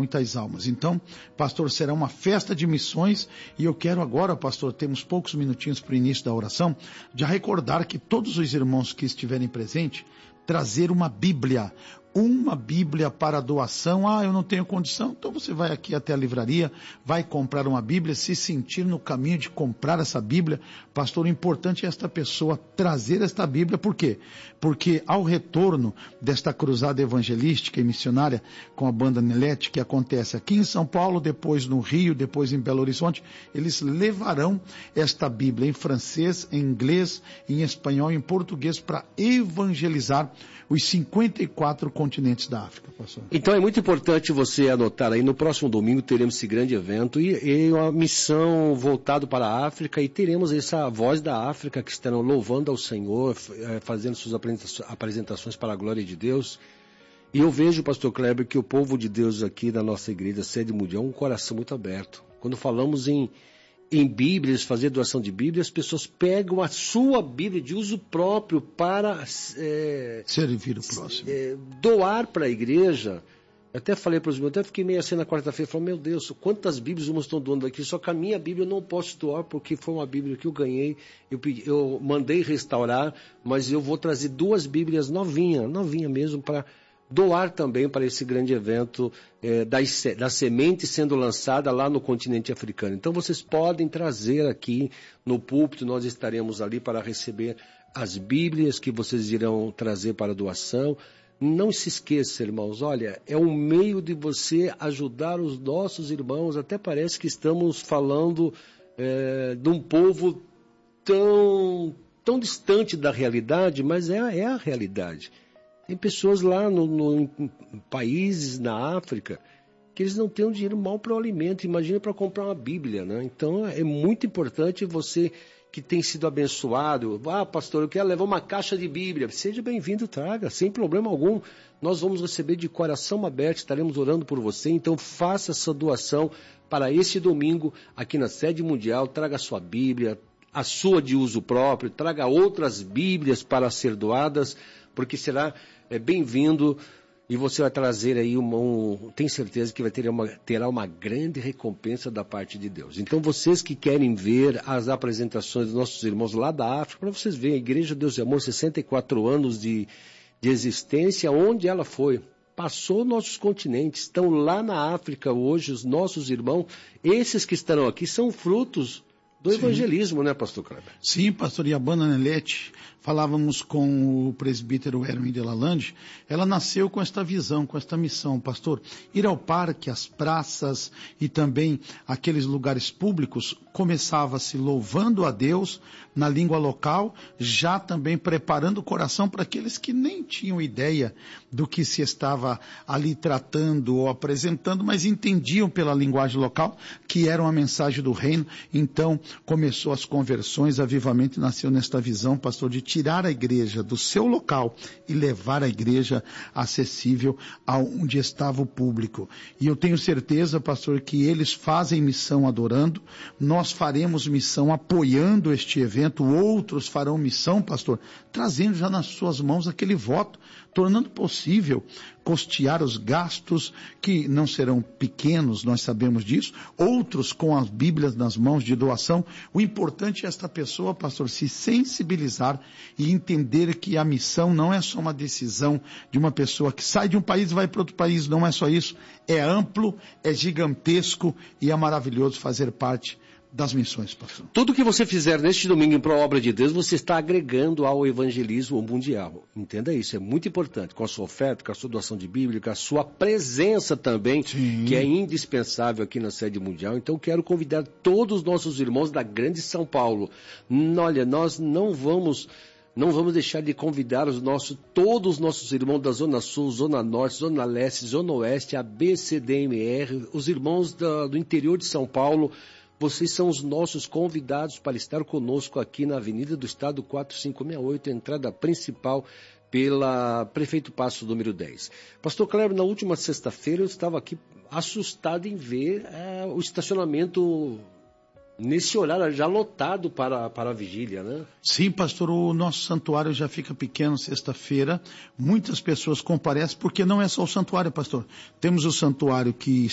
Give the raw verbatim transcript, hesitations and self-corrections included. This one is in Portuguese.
muitas almas. Então, pastor, será uma festa de missões, e eu quero agora, pastor, temos poucos minutinhos para o início da oração, já recordar que todos os irmãos que estiverem presentes, trazer uma Bíblia, uma Bíblia para doação. Ah, eu não tenho condição, então você vai aqui até a livraria, vai comprar uma Bíblia, se sentir no caminho de comprar essa Bíblia. Pastor, o importante é esta pessoa trazer esta Bíblia, por quê? Porque ao retorno desta cruzada evangelística e missionária com a banda Nelete, que acontece aqui em São Paulo, depois no Rio, depois em Belo Horizonte, eles levarão esta Bíblia em francês, em inglês, em espanhol e em português para evangelizar os cinquenta e quatro continentes da África, pastor. Então é muito importante você anotar aí, no próximo domingo teremos esse grande evento e, e uma missão voltada para a África, e teremos essa voz da África que estarão louvando ao Senhor, fazendo suas apresentações para a glória de Deus. E eu vejo, pastor Kleber, que o povo de Deus aqui da nossa igreja, Sede Mundial, é um coração muito aberto. Quando falamos em em Bíblias, fazer doação de Bíblia, as pessoas pegam a sua Bíblia de uso próprio para é, servir o próximo, é, doar para a igreja. Eu até falei para os meus, até fiquei meio assim na quarta-feira, falei, meu Deus, quantas Bíblias uns estão doando aqui, só que a minha Bíblia eu não posso doar, porque foi uma Bíblia que eu ganhei, eu, pedi, eu mandei restaurar, mas eu vou trazer duas Bíblias novinhas, novinha mesmo, para doar também para esse grande evento é, da, da semente sendo lançada lá no continente africano. Então vocês podem trazer aqui no púlpito, nós estaremos ali para receber as Bíblias que vocês irão trazer para doação. Não se esqueça, irmãos, olha, é um meio de você ajudar os nossos irmãos. Até parece que estamos falando é, de um povo tão, tão distante da realidade, mas é, é a realidade. Tem pessoas lá no, no, em países na África que eles não têm um dinheiro mal para o alimento, imagina para comprar uma Bíblia, né? Então é muito importante você que tem sido abençoado, ah, pastor, eu quero levar uma caixa de Bíblia, seja bem-vindo, traga, sem problema algum, nós vamos receber de coração aberto, estaremos orando por você, então faça essa doação para esse domingo aqui na Sede Mundial, traga a sua Bíblia, a sua de uso próprio, traga outras Bíblias para ser doadas, porque será é, bem-vindo e você vai trazer aí uma, um, tem certeza que vai ter uma, terá uma grande recompensa da parte de Deus. Então vocês que querem ver as apresentações dos nossos irmãos lá da África, para vocês verem, a Igreja Deus e Amor, sessenta e quatro anos de, de existência, onde ela foi? Passou nossos continentes, estão lá na África hoje, os nossos irmãos, esses que estarão aqui são frutos do Sim. evangelismo, né, pastor Kleber? Sim, pastor, e a banda Nelete, falávamos com o presbítero Hermin de Lalande, ela nasceu com esta visão, com esta missão, pastor, ir ao parque, às praças e também aqueles lugares públicos, começava-se louvando a Deus na língua local, já também preparando o coração para aqueles que nem tinham ideia do que se estava ali tratando ou apresentando, mas entendiam pela linguagem local que era uma mensagem do reino. Então começou as conversões, avivamento nasceu nesta visão, pastor, de tirar a igreja do seu local e levar a igreja acessível aonde estava o público. E eu tenho certeza, pastor, que eles fazem missão adorando, nós faremos missão apoiando este evento, outros farão missão, pastor, trazendo já nas suas mãos aquele voto, tornando possível custear os gastos que não serão pequenos, nós sabemos disso, outros com as Bíblias nas mãos de doação. O importante é esta pessoa, pastor, se sensibilizar e entender que a missão não é só uma decisão de uma pessoa que sai de um país e vai para outro país, não é só isso, é amplo, é gigantesco e é maravilhoso fazer parte das missões, pastor. Tudo que você fizer neste domingo para a obra de Deus, você está agregando ao evangelismo mundial. Entenda isso, é muito importante. Com a sua oferta, com a sua doação de Bíblia, com a sua presença também, Sim. que é indispensável aqui na Sede Mundial. Então, quero convidar todos os nossos irmãos da Grande São Paulo. Olha, nós não vamos... Não vamos deixar de convidar os nossos, todos os nossos irmãos da Zona Sul, Zona Norte, Zona Leste, Zona Oeste, A B C D M R, os irmãos da, do interior de São Paulo. Vocês são os nossos convidados para estar conosco aqui na Avenida do Estado quatrocentos e cinquenta e oito, entrada principal pela Prefeito Passo número dez. Pastor Kleber, na última sexta-feira eu estava aqui assustado em ver é, o estacionamento nesse horário já lotado para, para a vigília, né? Sim, pastor, o nosso santuário já fica pequeno sexta-feira, muitas pessoas comparecem, porque não é só o santuário, pastor. Temos o santuário que